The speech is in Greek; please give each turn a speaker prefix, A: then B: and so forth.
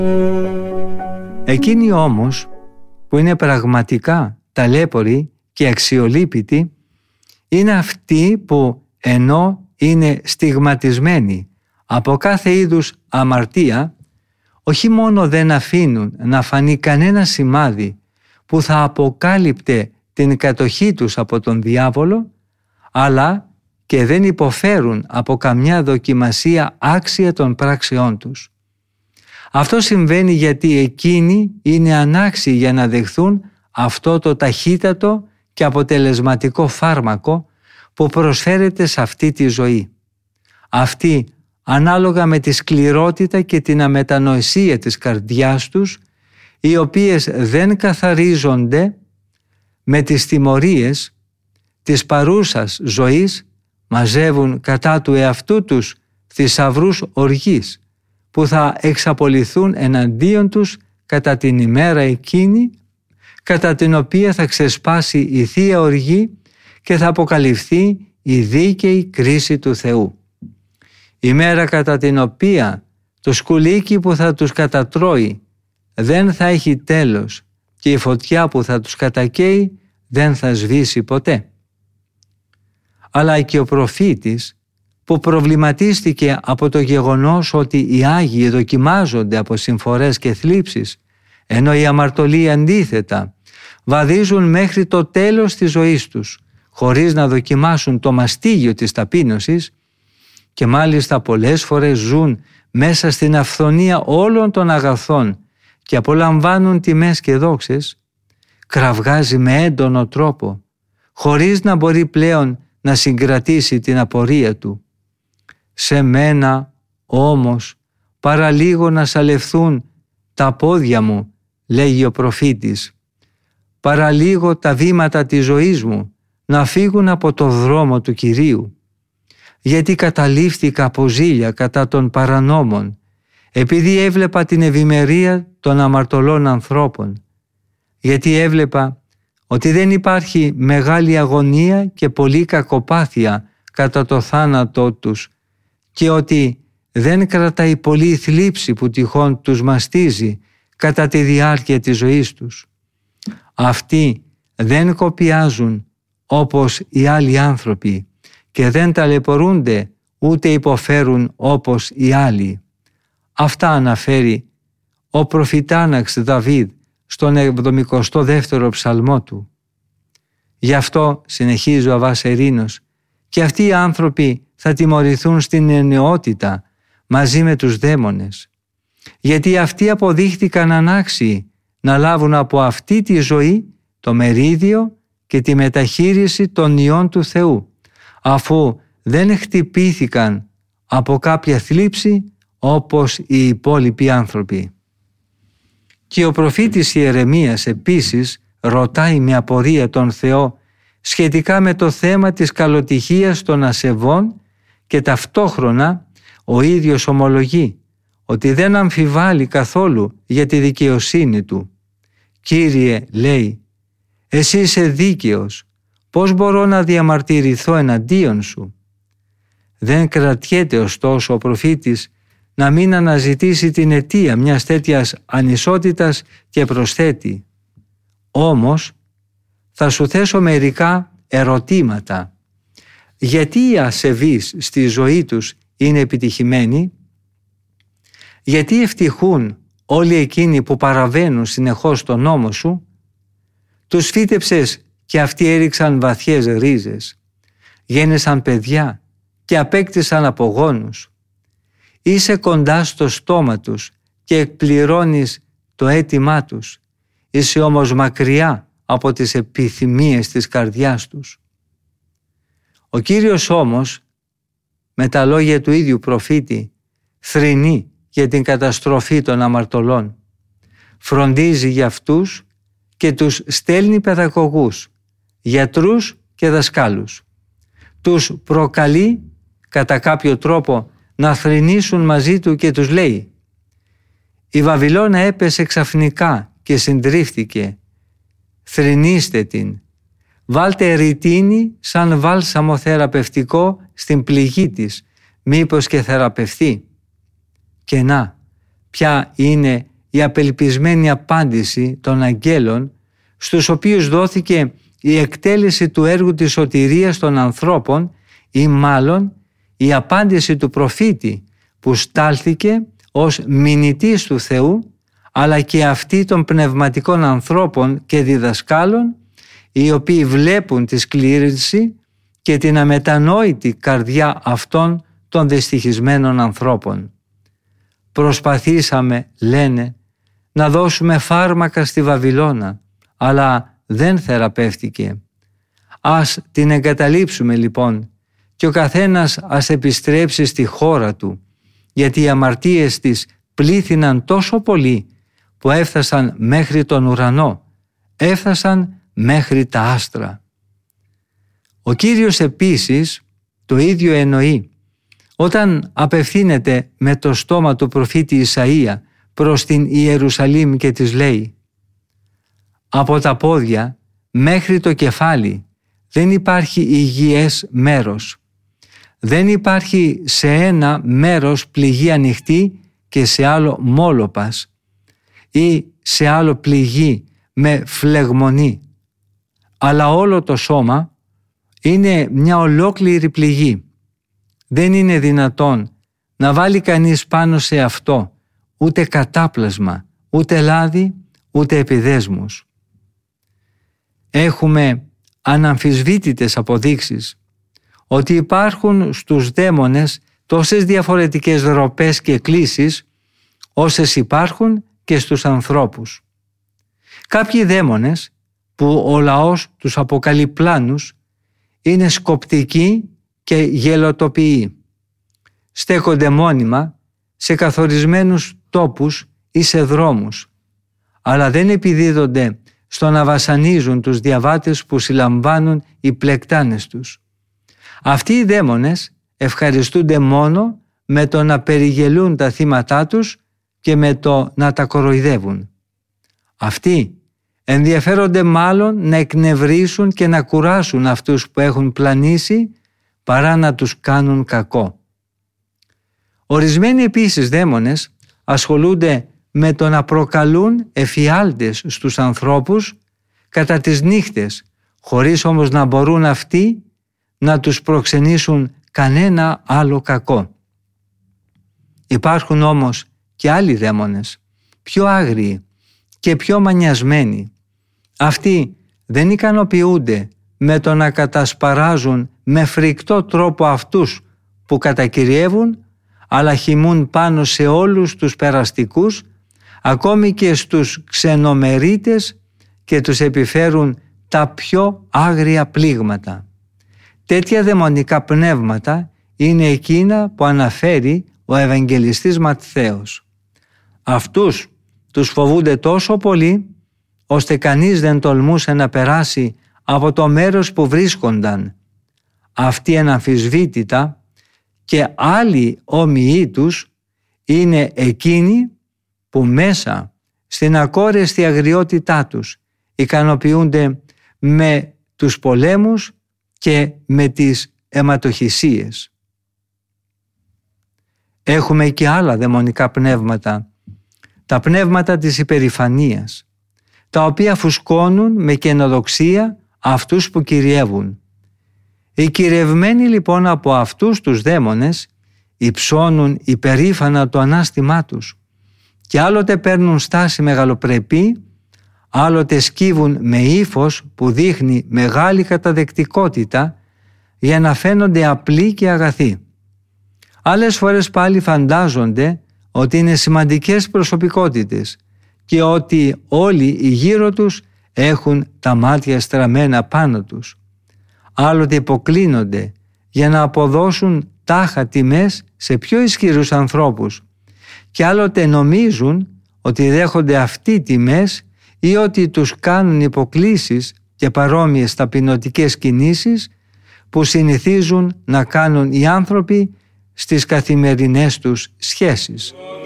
A: Εκείνοι όμως που είναι πραγματικά ταλέποροι και αξιολύπητοι είναι αυτοί που ενώ είναι στιγματισμένοι από κάθε είδους αμαρτία, όχι μόνο δεν αφήνουν να φανεί κανένα σημάδι που θα αποκάλυπτε την κατοχή τους από τον διάβολο, αλλά και δεν υποφέρουν από καμιά δοκιμασία άξια των πράξεών τους. Αυτό συμβαίνει γιατί εκείνοι είναι ανάξιοι για να δεχθούν αυτό το ταχύτατο και αποτελεσματικό φάρμακο που προσφέρεται σε αυτή τη ζωή. Αυτοί, ανάλογα με τη σκληρότητα και την αμετανοησία της καρδιάς τους, οι οποίες δεν καθαρίζονται με τις τιμωρίες της παρούσας ζωής, μαζεύουν κατά του εαυτού τους θησαυρούς οργής που θα εξαπολυθούν εναντίον τους κατά την ημέρα εκείνη, κατά την οποία θα ξεσπάσει η Θεία Οργή και θα αποκαλυφθεί η δίκαιη κρίση του Θεού. Η μέρα κατά την οποία το σκουλίκι που θα τους κατατρώει δεν θα έχει τέλος και η φωτιά που θα τους κατακαίει δεν θα σβήσει ποτέ. Αλλά και ο προφήτης που προβληματίστηκε από το γεγονός ότι οι Άγιοι δοκιμάζονται από συμφορές και θλίψεις, ενώ οι αμαρτωλοί αντίθετα βαδίζουν μέχρι το τέλος της ζωής τους, χωρίς να δοκιμάσουν το μαστίγιο της ταπείνωσης και μάλιστα πολλές φορές ζουν μέσα στην αυθονία όλων των αγαθών και απολαμβάνουν τιμές και δόξες, κραυγάζει με έντονο τρόπο, χωρίς να μπορεί πλέον να συγκρατήσει την απορία του. «Σε μένα όμως παραλίγο να σαλευθούν τα πόδια μου», λέγει ο προφήτης, «παραλίγο τα βήματα της ζωής μου να φύγουν από το δρόμο του Κυρίου, γιατί καταλήφθηκα από ζήλια κατά των παρανόμων, επειδή έβλεπα την ευημερία των αμαρτωλών ανθρώπων, γιατί έβλεπα ότι δεν υπάρχει μεγάλη αγωνία και πολλή κακοπάθεια κατά το θάνατό τους και ότι δεν κρατάει πολλή θλίψη που τυχόν τους μαστίζει κατά τη διάρκεια της ζωής τους. Αυτοί δεν κοπιάζουν όπως οι άλλοι άνθρωποι και δεν ταλαιπωρούνται ούτε υποφέρουν όπως οι άλλοι». Αυτά αναφέρει ο προφητάναξ Δαβίδ στον 72ο ψαλμό του. Γι' αυτό, συνεχίζει ο Αββάς Ερήνος, και αυτοί οι άνθρωποι θα τιμωρηθούν στην αιωνιότητα μαζί με τους δαίμονες, γιατί αυτοί αποδείχτηκαν ανάξιοι να λάβουν από αυτή τη ζωή το μερίδιο και τη μεταχείριση των ιών του Θεού, αφού δεν χτυπήθηκαν από κάποια θλίψη όπως οι υπόλοιποι άνθρωποι. Και ο προφήτης Ιερεμίας επίσης ρωτάει με απορία τον Θεό σχετικά με το θέμα της καλοτυχίας των ασεβών και ταυτόχρονα ο ίδιος ομολογεί ότι δεν αμφιβάλλει καθόλου για τη δικαιοσύνη του. «Κύριε», λέει, «εσύ είσαι δίκαιος, πώς μπορώ να διαμαρτυρηθώ εναντίον σου?» Δεν κρατιέται ωστόσο ο προφήτης να μην αναζητήσει την αιτία μιας τέτοιας ανισότητας και προσθέτει, «Όμως θα σου θέσω μερικά ερωτήματα. Γιατί οι ασεβείς στη ζωή τους είναι επιτυχημένοι? Γιατί ευτυχούν όλοι εκείνοι που παραβαίνουν συνεχώς τον νόμο σου? Τους φύτεψες και αυτοί έριξαν βαθιές ρίζες. Γέννησαν παιδιά και απέκτησαν απογόνους. Είσαι κοντά στο στόμα τους και εκπληρώνεις το αίτημά τους. Είσαι όμως μακριά από τις επιθυμίες της καρδιάς τους». Ο Κύριος όμως, με τα λόγια του ίδιου προφήτη, θρηνεί για την καταστροφή των αμαρτωλών. Φροντίζει για αυτούς και τους στέλνει παιδαγωγούς, γιατρούς και δασκάλους. Τους προκαλεί κατά κάποιο τρόπο να θρηνήσουν μαζί του και τους λέει, «Η Βαβυλώνα έπεσε ξαφνικά και συντρίφθηκε. Θρηνήστε την. Βάλτε ρητίνη σαν βάλσαμο θεραπευτικό στην πληγή της, μήπως και θεραπευθεί». Και να, ποια είναι η απελπισμένη απάντηση των αγγέλων, στους οποίους δόθηκε η εκτέλεση του έργου της σωτηρίας των ανθρώπων, ή μάλλον η απάντηση του προφήτη που στάλθηκε ως μηνυτής του Θεού, αλλά και αυτή των πνευματικών ανθρώπων και διδασκάλων, οι οποίοι βλέπουν τη σκλήρυνση και την αμετανόητη καρδιά αυτών των δυστυχισμένων ανθρώπων. Προσπαθήσαμε, λένε, να δώσουμε φάρμακα στη Βαβυλώνα, αλλά δεν θεραπεύτηκε. Ας την εγκαταλείψουμε λοιπόν και ο καθένας ας επιστρέψει στη χώρα του, γιατί οι αμαρτίες της πλήθυναν τόσο πολύ που έφτασαν μέχρι τον ουρανό, έφτασαν μέχρι τα άστρα. Ο Κύριος επίσης το ίδιο εννοεί όταν απευθύνεται με το στόμα του προφήτη Ισαΐα προς την Ιερουσαλήμ και της λέει: «Από τα πόδια μέχρι το κεφάλι δεν υπάρχει υγιές μέρος. Δεν υπάρχει σε ένα μέρος πληγή ανοιχτή και σε άλλο μόλοπας ή σε άλλο πληγή με φλεγμονή. Αλλά όλο το σώμα είναι μια ολόκληρη πληγή. Δεν είναι δυνατόν να βάλει κανείς πάνω σε αυτό ούτε κατάπλασμα, ούτε λάδι, ούτε επιδέσμους». Έχουμε αναμφισβήτητες αποδείξεις ότι υπάρχουν στους δαίμονες τόσες διαφορετικές ροπές και κλίσεις όσες υπάρχουν και στους ανθρώπους. Κάποιοι δαίμονες που ο λαός τους αποκαλεί πλάνους είναι σκοπτικοί και γελοτοποιοί. Στέκονται μόνιμα σε καθορισμένους τόπους ή σε δρόμους, αλλά δεν επιδίδονται στο να βασανίζουν τους διαβάτες που συλλαμβάνουν οι πλεκτάνες τους. Αυτοί οι δαίμονες ευχαριστούνται μόνο με το να περιγελούν τα θύματά τους και με το να τα κοροϊδεύουν. Αυτοί ενδιαφέρονται μάλλον να εκνευρίσουν και να κουράσουν αυτούς που έχουν πλανήσει παρά να τους κάνουν κακό. Ορισμένοι επίσης δαίμονες ασχολούνται με το να προκαλούν εφιάλτες στους ανθρώπους κατά τις νύχτες, χωρίς όμως να μπορούν αυτοί να τους προξενήσουν κανένα άλλο κακό. Υπάρχουν όμως και άλλοι δαίμονες, πιο άγριοι και πιο μανιασμένοι. Αυτοί δεν ικανοποιούνται με το να κατασπαράζουν με φρικτό τρόπο αυτούς που κατακυριεύουν, αλλά χυμούν πάνω σε όλους τους περαστικούς, ακόμη και στους ξενομερίτες, και τους επιφέρουν τα πιο άγρια πλήγματα. Τέτοια δαιμονικά πνεύματα είναι εκείνα που αναφέρει ο Ευαγγελιστής Ματθαίος. Αυτούς τους φοβούνται τόσο πολύ, ώστε κανείς δεν τολμούσε να περάσει από το μέρος που βρίσκονταν. Αυτοί αναμφισβήτητα και άλλοι όμοιοι τους είναι εκείνοι που μέσα στην ακόρεστη αγριότητά τους ικανοποιούνται με τους πολέμους και με τις αιματοχυσίες. Έχουμε και άλλα δαιμονικά πνεύματα, τα πνεύματα της υπερηφανίας, τα οποία φουσκώνουν με καινοδοξία αυτούς που κυριεύουν. Οι κυριευμένοι λοιπόν από αυτούς τους δαίμονες υψώνουν υπερήφανα το ανάστημά τους και άλλοτε παίρνουν στάση μεγαλοπρεπή, άλλοτε σκύβουν με ύφος που δείχνει μεγάλη καταδεκτικότητα για να φαίνονται απλοί και αγαθοί. Άλλες φορές πάλι φαντάζονται ότι είναι σημαντικές προσωπικότητες και ότι όλοι οι γύρω τους έχουν τα μάτια στραμμένα πάνω τους. Άλλοτε υποκλίνονται για να αποδώσουν τάχα τιμές σε πιο ισχυρούς ανθρώπους και άλλοτε νομίζουν ότι δέχονται αυτοί τιμές ή ότι τους κάνουν υποκλίσεις και παρόμοιες ταπεινωτικές κινήσεις που συνηθίζουν να κάνουν οι άνθρωποι στις καθημερινές τους σχέσεις.